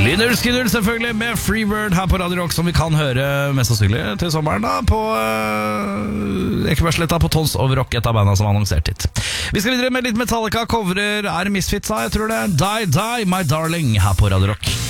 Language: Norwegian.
Lynyrd Skynyrd selvfølgelig med Freebird her på Radio Rock, som vi kan høre mest sannsynlig til sommeren da på Ekebergsletta på Tons of Rock, et av bandene som har annonsert hit. Vi skal videre med litt Metallica, coverer er Misfits, jeg tror det. Die Die My Darling her på Radio Rock.